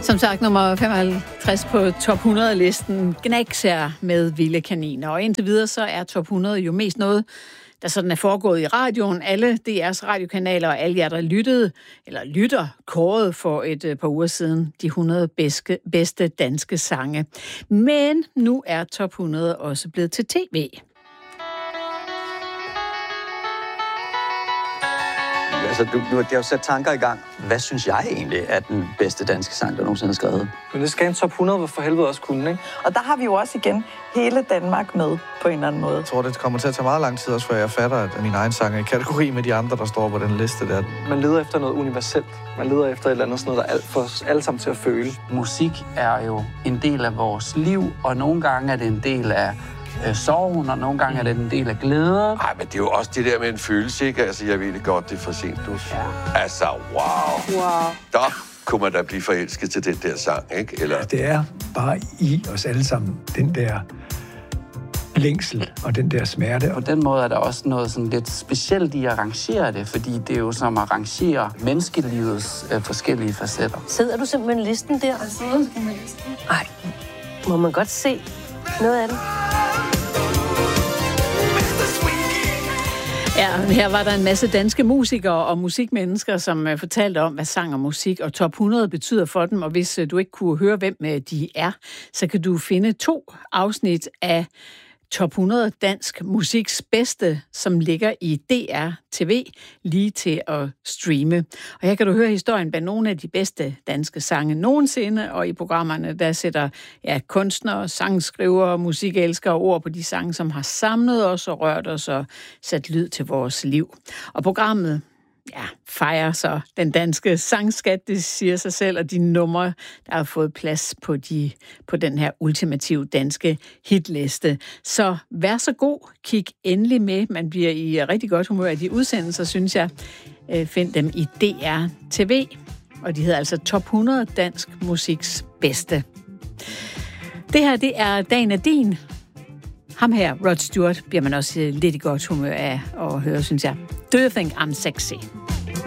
Som sagt, nummer 55 på top 100-listen, Gnaxer med Vilde Kaniner. Og indtil videre, så er top 100 jo mest noget, der sådan er foregået i radioen. Alle DR's radiokanaler og alle jer, der lytter, kårede for et par uger siden de 100 bedste danske sange. Men nu er top 100 også blevet til tv. Altså, nu har jo sat tanker i gang. Hvad synes jeg egentlig er den bedste danske sang, der nogensinde er skrevet? Men det skal en top 100, hvor for helvede også kunne, ikke? Og der har vi jo også igen hele Danmark med på en eller anden måde. Jeg tror, det kommer til at tage meget lang tid også, før jeg fatter, at min egen sang er i kategori med de andre, der står på den liste der. Man leder efter noget universelt. Man leder efter et eller andet, sådan noget, der er alt for os alle sammen til at føle. Musik er jo en del af vores liv, og nogle gange er det en del af sorgen, og nogle gange er det en del af glæde. Nej, men det er jo også det der med en følelse, ikke? Altså, jeg ved det godt, det er for sent, du. Ja. Altså, wow. Der kunne man da blive forelsket til den der sang, ikke? Eller? Det er bare i os alle sammen, den der længsel og den der smerte. På den måde er der også noget sådan lidt specielt i at arrangere det, fordi det er jo som at arrangere menneskelivets forskellige facetter. Sidder du simpelthen listen der? Jeg sidder med listen. Ej, må man godt se noget af det? Ja, her var der en masse danske musikere og musikmennesker, som fortalte om, hvad sang og musik og top 100 betyder for dem. Og hvis du ikke kunne høre, hvem de er, så kan du finde 2 afsnit af top 100 dansk musiks bedste, som ligger i DR TV, lige til at streame. Og her kan du høre historien bag nogle af de bedste danske sange nogensinde, og i programmerne, der sætter kunstnere, sangskrivere, musikelskere ord på de sange, som har samlet os og rørt os og sat lyd til vores liv. Og programmet fejrer så den danske sangskat, det siger sig selv, og de numre, der har fået plads på den her ultimative danske hitliste. Så vær så god, kig endelig med. Man bliver i rigtig godt humør af de udsendelser, synes jeg. Find dem i DR TV, og de hedder altså Top 100 Dansk Musiks Bedste. Det her, det er Dagen er din. Ham her, Rod Stewart, bliver man også lidt i godt humør af at høre, synes jeg. Do you think I'm sexy?